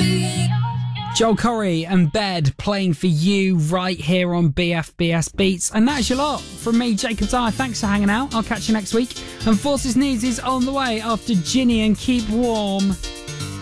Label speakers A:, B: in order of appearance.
A: Joel Corry and Bed playing for you right here on BFBS Beats. And that's your lot from me, Jacob Dyer. Thanks for hanging out. I'll catch you next week. And Forces Needs is on the way after Ginny and Keep Warm.